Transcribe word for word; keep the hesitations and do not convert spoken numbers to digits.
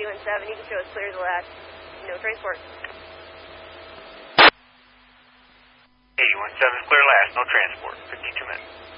eighty-one seven, you can show us clear to the last. No transport. eighty-one seven, clear last, no transport. fifty-two minutes.